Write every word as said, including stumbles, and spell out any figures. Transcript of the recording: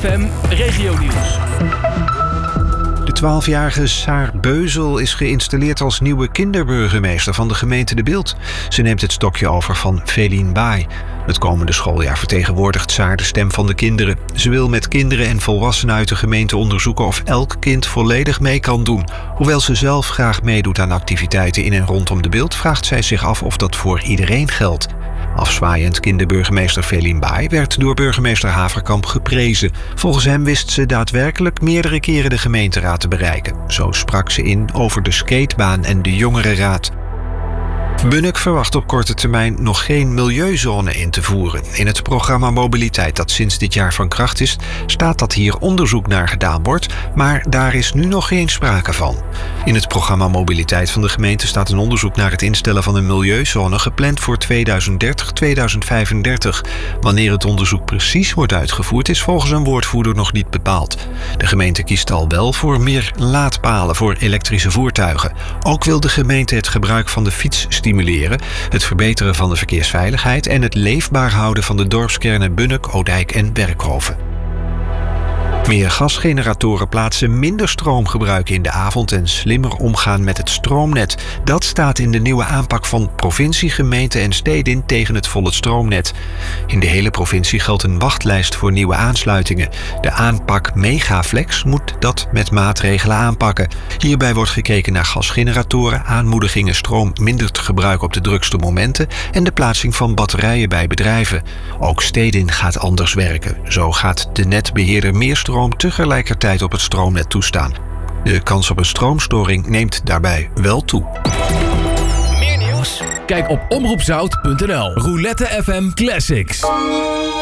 F M Regionieuws. De twaalfjarige Saar Beuzel is geïnstalleerd als nieuwe kinderburgemeester van de gemeente De Bilt. Ze neemt het stokje over van Velien Baai. Het komende schooljaar vertegenwoordigt Saar de stem van de kinderen. Ze wil met kinderen en volwassenen uit de gemeente onderzoeken of elk kind volledig mee kan doen. Hoewel ze zelf graag meedoet aan activiteiten in en rondom De Bilt, vraagt zij zich af of dat voor iedereen geldt. Afzwaaiend kinderburgemeester Velien Baai werd door burgemeester Haverkamp geprezen. Volgens hem wist ze daadwerkelijk meerdere keren de gemeenteraad te bereiken. Zo sprak ze in over de skatebaan en de jongerenraad. Bunnik verwacht op korte termijn nog geen milieuzone in te voeren. In het programma Mobiliteit dat sinds dit jaar van kracht is, staat dat hier onderzoek naar gedaan wordt, maar daar is nu nog geen sprake van. In het programma Mobiliteit van de gemeente staat een onderzoek naar het instellen van een milieuzone gepland voor tweeduizend dertig tot tweeduizend vijfendertig. Wanneer het onderzoek precies wordt uitgevoerd is volgens een woordvoerder nog niet bepaald. De gemeente kiest al wel voor meer laadpalen voor elektrische voertuigen. Ook wil de gemeente het gebruik van de fiets stimuleren. Het verbeteren van de verkeersveiligheid en het leefbaar houden van de dorpskernen Bunnik, Odijk en Werkhoven. Meer gasgeneratoren plaatsen minder stroom gebruiken in de avond en slimmer omgaan met het stroomnet. Dat staat in de nieuwe aanpak van provincie, gemeente en steden tegen het volle stroomnet. In de hele provincie geldt een wachtlijst voor nieuwe aansluitingen. De aanpak Megaflex moet dat met maatregelen aanpakken. Hierbij wordt gekeken naar gasgeneratoren, aanmoedigingen stroom minder te gebruiken op de drukste momenten en de plaatsing van batterijen bij bedrijven. Ook stedin gaat anders werken. Zo gaat de netbeheerder meer stroom tegelijkertijd op het stroomnet toestaan. De kans op een stroomstoring neemt daarbij wel toe. Meer nieuws? Kijk op omroep zout punt n l. Roulette F M Classics.